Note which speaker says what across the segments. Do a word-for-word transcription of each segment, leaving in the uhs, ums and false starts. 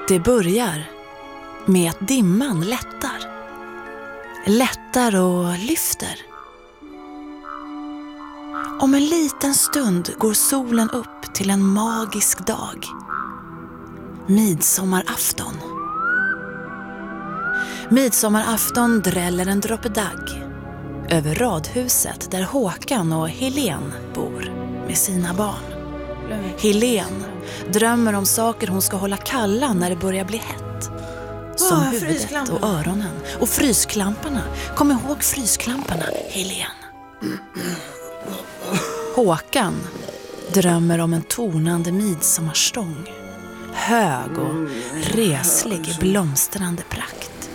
Speaker 1: Det börjar med att dimman lättar. Lättar och lyfter. Om en liten stund går solen upp till en magisk dag. Midsommarafton. Midsommarafton dräller en droppe dagg över radhuset där Håkan och Helen bor med sina barn. Helen drömmer om saker hon ska hålla kalla när det börjar bli hett. Som
Speaker 2: Åh,
Speaker 1: huvudet och öronen. Och frysklamparna. Kom ihåg frysklamparna, Helen. Håkan drömmer om en tonande midsommarstång. Hög och reslig i blomstrande prakt.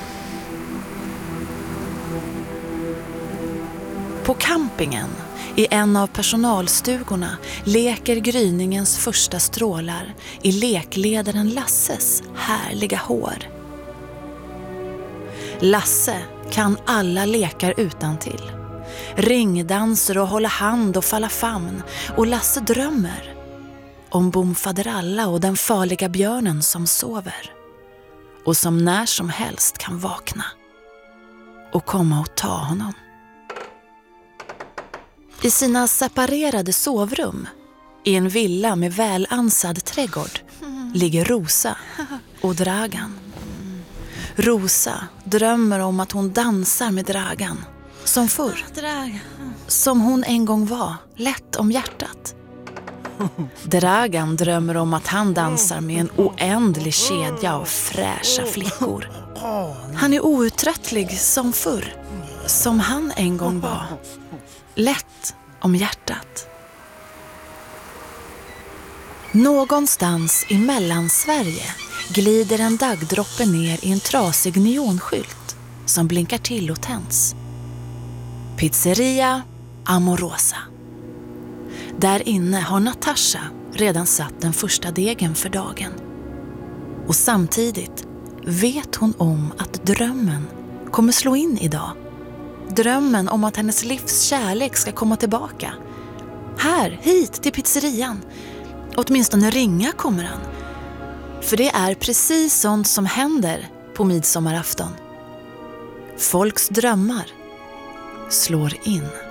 Speaker 1: På campingen, i en av personalstugorna, leker gryningens första strålar i lekledaren Lasses härliga hår. Lasse kan alla lekar utantill. Ringdanser och hålla hand och falla famn. Och Lasse drömmer om Bomfaderalla och den farliga björnen som sover. Och som när som helst kan vakna och komma och ta honom. I sina separerade sovrum, i en villa med välansad trädgård, ligger Rosa och Dragan. Rosa drömmer om att hon dansar med Dragan, som förr. Som hon en gång var, lätt om hjärtat. Dragan drömmer om att han dansar med en oändlig kedja av fräscha flickor. Han är outtröttlig som förr, som han en gång var. Lätt om hjärtat. Någonstans i Mellansverige glider en daggdroppe ner i en trasig neonskylt som blinkar till och tänds. Pizzeria Amorosa. Där inne har Natasha redan satt den första degen för dagen. Och samtidigt vet hon om att drömmen kommer slå in idag. Drömmen om att hennes livs kärlek ska komma tillbaka. Här, hit till pizzerian. Åtminstone ringa kommer han. För det är precis sånt som händer på midsommarafton. Folks drömmar slår in.